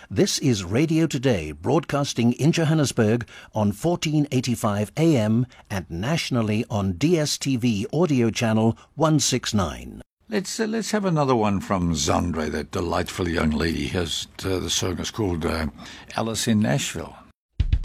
This is Radio Today, broadcasting in Johannesburg on 1485 AM and nationally on DSTV audio channel 169. Let's have another one from Zandre, that delightful young lady. The song is called Alice in Nashville.